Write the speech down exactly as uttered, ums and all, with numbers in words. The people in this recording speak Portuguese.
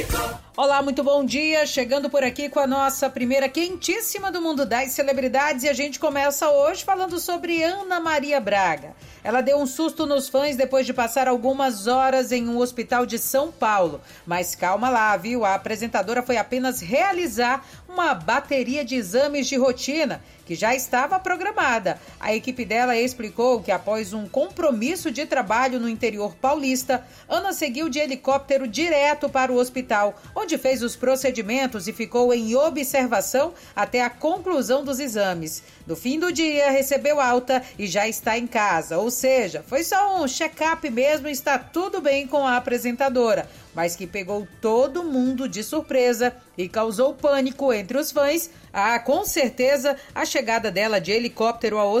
Olá, muito bom dia, chegando por aqui com a nossa primeira quentíssima do mundo das celebridades e a gente começa hoje falando sobre Ana Maria Braga. Ela deu um susto nos fãs depois de passar algumas horas em um hospital de São Paulo, mas calma lá, viu? A apresentadora foi apenas realizar uma bateria de exames de rotina que já estava programada. A equipe dela explicou que após um compromisso de trabalho no interior paulista, Ana seguiu de helicóptero direto para o hospital, onde fez os procedimentos e ficou em observação até a conclusão dos exames. No fim do dia, recebeu alta e já está em casa, ou seja, foi só um check-up mesmo e está tudo bem com a apresentadora, mas que pegou todo mundo de surpresa e causou pânico entre os fãs. Ah, com certeza, a chegada dela de helicóptero ao